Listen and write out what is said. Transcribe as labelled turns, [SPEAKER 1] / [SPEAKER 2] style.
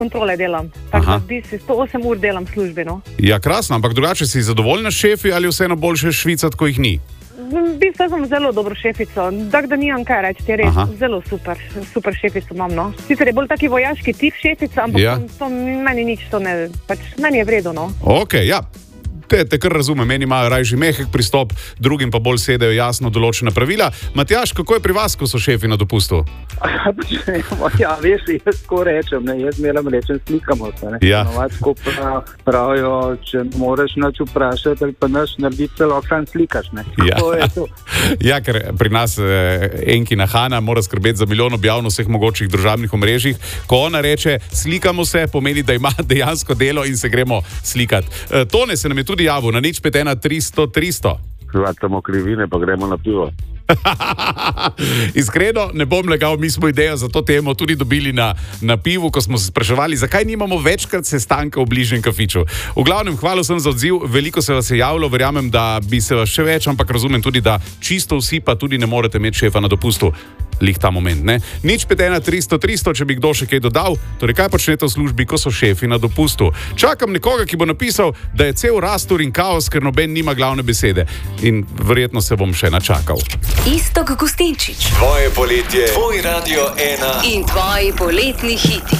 [SPEAKER 1] kontrole delam. Tako da v bistvu 108 ur delam službeno.
[SPEAKER 2] Ja, krasno, ampak drugače si zadovoljna s šefi ali vseeno boljše švicat, ko jih ni?
[SPEAKER 1] V bistvu sem zelo dobro šefico, tako da nimam kaj reči, je res zelo super šefico imam. No. Sicer je bolj taki vojaški tip šefica, ampak to meni nič, to ne, pač meni je vredo. No.
[SPEAKER 2] Ok, ja. Te kar razumem, meni imajo rajši mehek pristop, drugim pa bolj sedajo jasno določena pravila. Matjaž, kako je pri vas, ko so šefi na dopustu?
[SPEAKER 3] Ja, veš, jaz tako rečem, ne, jaz melam rečem, slikamo se.
[SPEAKER 2] Ja.
[SPEAKER 3] Novačko pravijo, če moraš nič vprašati, ali pa nič narediti, celo sam slikaš. Ne.
[SPEAKER 2] Ja.
[SPEAKER 3] To je to.
[SPEAKER 2] Ja, ker pri nas Enkina Hana mora skrbeti za milijon objav na vseh mogočih družabnih omrežjih. Ko ona reče, slikamo se, pomeni, da ima dejansko delo in se gremo slikati. Tone se nam je tudi javil na 051 300 300.
[SPEAKER 4] Hvatamo krivine, pa gremo na pivo.
[SPEAKER 2] Iskreno, ne bom lagal, mi smo idejo za to temo tudi dobili na pivu, ko smo se spraševali, zakaj nimamo večkrat sestanka v bližnjem kafiču. V glavnem, hvala sem za odziv, veliko se vas je javilo, verjamem, da bi se vas še več, ampak razumem tudi, da čisto vsi pa tudi ne morete imeti šefa na dopustu. Lih ta moment, ne? 051 300 300, če bi kdo še kaj dodal, torej kaj počnete v službi, ko so šefi na dopustu. Čakam nekoga, ki bo napisal, da je cel rastur in kaos, ker noben nima glavne besede. In verjetno se bom še načakal.
[SPEAKER 5] Iztok Gustinčič.
[SPEAKER 6] Tvoje poletje, tvoj Radio 1
[SPEAKER 5] in tvoji poletni hiti.